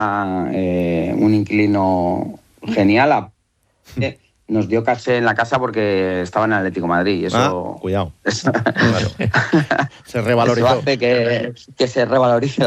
un inquilino genial. Nos dio caché en la casa porque estaba en Atlético de Madrid. Y eso, cuidado. Eso, Claro. Se revalorizó. Eso hace que se revalorice